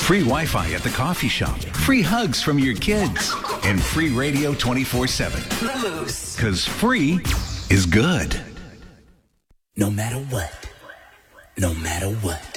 Free Wi-Fi at the coffee shop. Free hugs from your kids. And free radio 24/7. The Moose. Because free is good. No matter what. No matter what.